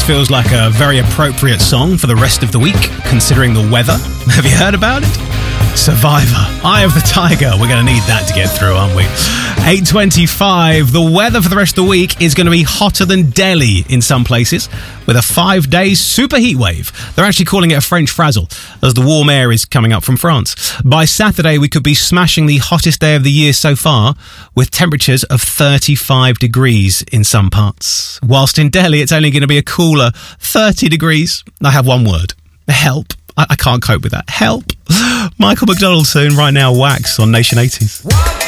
feels like a very appropriate song for the rest of the week, considering the weather. Have you heard about it? Survivor, Eye of the Tiger. We're going to need that to get through, aren't we? 8:25. The weather for the rest of the week is going to be hotter than Delhi in some places, with a 5-day super heat wave. They're actually calling it a French frazzle, as the warm air is coming up from France. By Saturday, we could be smashing the hottest day of the year so far, with temperatures of 35 degrees in some parts. Whilst in Delhi, it's only going to be a cooler 30 degrees. I have one word: help. I can't cope with that. Help. Michael McDonald soon. Right now, Wax on Nation 80s.